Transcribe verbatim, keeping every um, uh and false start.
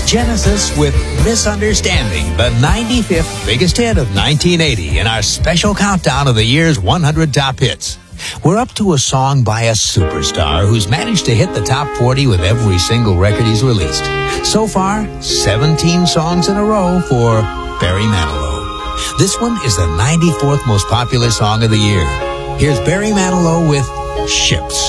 Genesis with Misunderstanding, the ninety-fifth biggest hit of nineteen eighty in our special countdown of the year's one hundred top hits. We're up to a song by a superstar who's managed to hit the top forty with every single record he's released. So far, seventeen songs in a row for Barry Manilow. This one is the ninety-fourth most popular song of the year. Here's Barry Manilow with Ships.